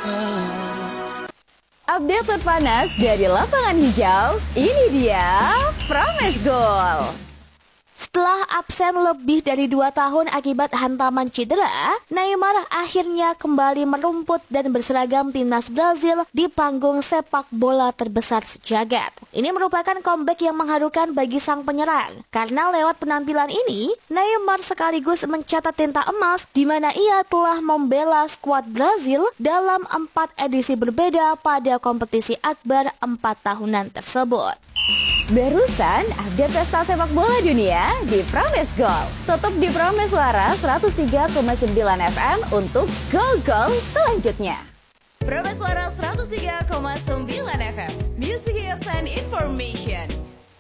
Update terpanas dari lapangan hijau, ini dia Promise Goal. Setelah absen lebih dari 2 tahun akibat hantaman cedera, Neymar akhirnya kembali merumput dan berseragam timnas Brazil di panggung sepak bola terbesar sejagat. Ini merupakan comeback yang mengharukan bagi sang penyerang, karena lewat penampilan ini, Neymar sekaligus mencatat tinta emas di mana ia telah membela skuad Brazil dalam 4 edisi berbeda pada kompetisi akbar 4 tahunan tersebut. Barusan update pesta sepak bola dunia di Promise Goal. Tutup di Promise Suara 103,9 FM untuk gol-gol selanjutnya. Promise Suara 103,9 FM, Music Hits and Information.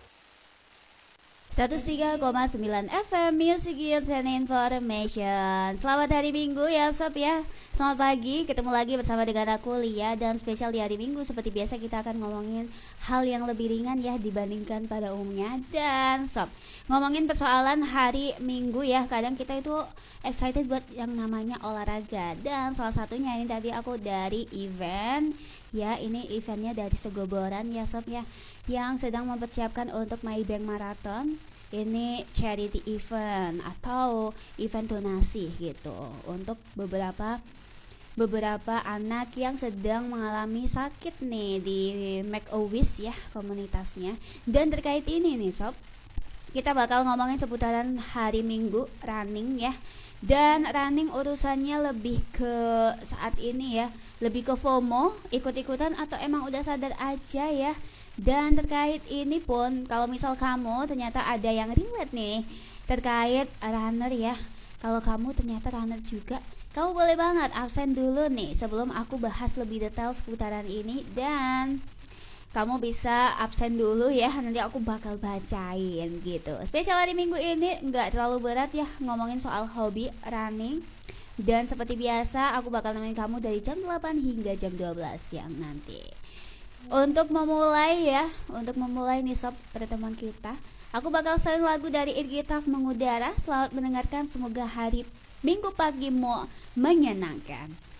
103,9 FM Music Hits and Information. Selamat hari Minggu ya Sob ya. Selamat pagi, ketemu lagi bersama dengan aku Lia. Dan spesial di hari Minggu seperti biasa kita akan ngomongin hal yang lebih ringan ya dibandingkan pada umumnya. Dan Sob, ngomongin persoalan hari Minggu ya, kadang kita itu excited buat yang namanya olahraga. Dan salah satunya ini tadi aku dari event ya, ini eventnya dari Segoboran ya Sob ya, yang sedang mempersiapkan untuk Maybank Marathon. Ini charity event atau event donasi gitu untuk beberapa anak yang sedang mengalami sakit nih di Make a Wish ya komunitasnya. Dan terkait ini nih Sob, kita bakal ngomongin seputaran hari Minggu running ya. Dan running urusannya lebih ke saat ini ya, lebih ke FOMO, ikut-ikutan atau emang udah sadar aja ya. Dan terkait ini pun, kalau misal kamu ternyata ada yang relate nih terkait runner ya, kalau kamu ternyata runner juga, kamu boleh banget absen dulu nih sebelum aku bahas lebih detail seputaran ini. Dan kamu bisa absen dulu ya, nanti aku bakal bacain gitu. Spesial hari Minggu ini nggak terlalu berat ya, ngomongin soal hobi running. Dan seperti biasa aku bakal nemenin kamu dari jam 8 hingga jam 12 siang nanti. Untuk memulai nih Sob pertemuan kita, aku bakal setelin lagu dari Irgitaf Mengudara. Selamat mendengarkan, semoga hari Minggu pagimu menyenangkan.